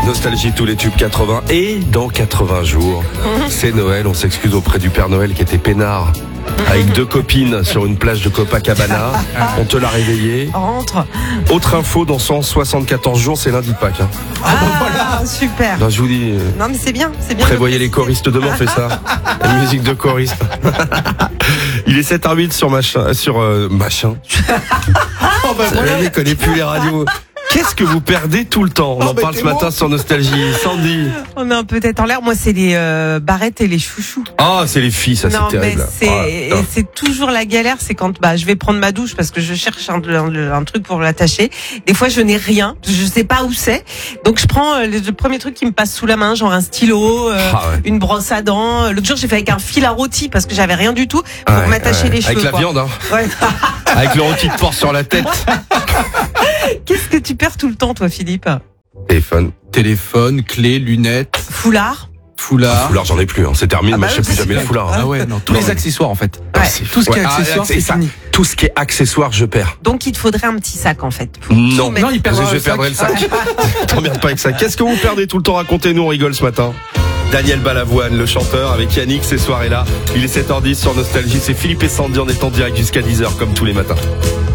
Nostalgie, tous les tubes 80 et dans 80 jours. C'est Noël, on s'excuse auprès du Père Noël qui était peinard. Avec 2 copines sur une plage de Copacabana. On te l'a réveillé. Rentre. Autre info, dans 174 jours, c'est lundi de Pâques. Ah, super. Non, je vous dis, Non, mais c'est bien. prévoyez les choristes demain, on fait ça. La musique de choriste. Il est 7h08 sur machin. Le mec connaît plus les radios. Qu'est-ce que vous perdez tout le temps? On en parle ce matin sur Nostalgie. Sandy. On est un peu tête en l'air. Moi, c'est les barrettes et les chouchous. Ah, c'est les filles, ça, Non, c'est terrible. mais c'est toujours la galère. C'est quand je vais prendre ma douche parce que je cherche un truc pour l'attacher. Des fois, je n'ai rien. Je sais pas où c'est. Donc, je prends le premier truc qui me passe sous la main, genre un stylo, une brosse à dents. L'autre jour, j'ai fait avec un fil à rôti parce que j'avais rien du tout pour m'attacher les cheveux. Avec la quoi. viande, hein. Ouais. Avec le rôti de porc sur la tête. Qu'est-ce que tu perds tout le temps, toi, Philippe? Téléphone, clé, lunettes, Foulard. foulard. Foulard, j'en ai plus. C'est terminé, moi je sais plus jamais le foulard. Ah ouais, non, tous Non, les mais- accessoires en fait. Ouais. Tout ce qui est accessoire, c'est ça. fini. Tout ce qui est accessoire, je perds. Donc, il te faudrait un petit sac, en fait. Non, mettre- Non, il parce que perdra je le perdrai le sac. sac. T'emmerdes pas avec ça. Qu'est-ce que vous perdez tout le temps? Racontez-nous, on rigole ce matin. Daniel Balavoine, le chanteur, avec Yannick ces soirées-là. Il est 7h10 sur Nostalgie. C'est Philippe et Sandy, on est en direct jusqu'à 10h comme tous les matins.